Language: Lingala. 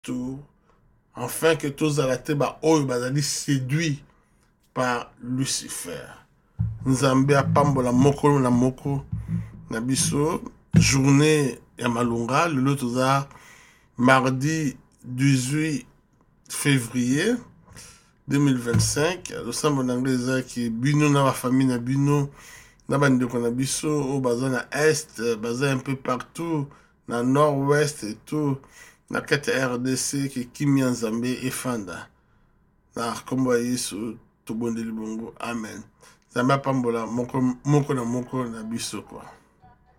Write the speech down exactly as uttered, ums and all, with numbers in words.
tout, afin que tous à la teba oyo bazali séduits par Lucifer. Nzambe apambola moko na moko na biso journée ya malunga lelo toza mardi dix-huit février deux mille vingt-cinq. Losambo na anglais ezaki bino na ba famille na bino na bandeko na biso oyo baza na est baza un peu partout na nord-ouest et tout na kati ya R D C ke kimia nzambe efanda na kombo ya Yesu tobondeli bongo amen. Nzambe apambola moko, moko na moko na biso kwa